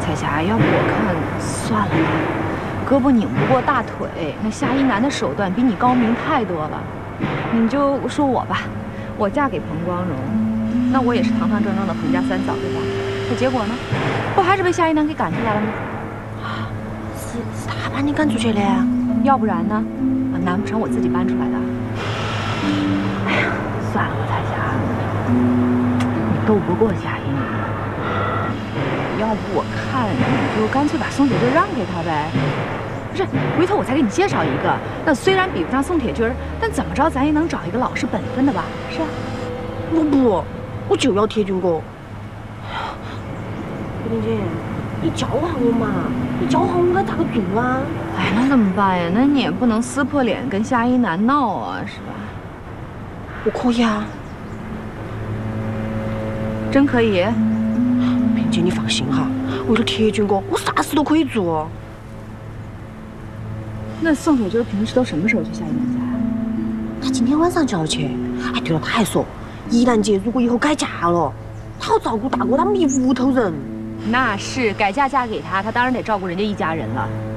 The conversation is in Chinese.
彩霞，要不我看算了吧，胳膊拧不过大腿，那夏一楠的手段比你高明太多了。你就说我吧，我嫁给彭光荣，那我也是堂堂正正的彭家三嫂，对吧？可结果呢，不还是被夏一楠给赶出来了吗？ 是他把你赶出去的？ 要不然呢？难不成我自己搬出来的？哎呀，算了吧，彩霞，你斗不过夏一楠。要不我看你就干脆把宋铁军让给他呗。不是，回头我再给你介绍一个。那虽然比不上宋铁军，但怎么着咱也能找一个老实本分的吧？是啊。 我不，我就要铁军哥。桂林姐，你教下我嘛，你教下我该咋个做啊？ 哎，那怎么办呀？那你也不能撕破脸跟夏一楠闹啊，是吧？ 我可以啊。 真可以？ 萍姐，你放心哈，为了铁军哥，我啥事都可以做。 那宋铁军平时都什么时候去夏一楠家呀？ 他今天晚上就要去。哎，对了，他还说，一楠姐如果以后改嫁了，他要照顾大哥他们一屋头人。 那是改嫁嫁给他，他当然得照顾人家一家人了。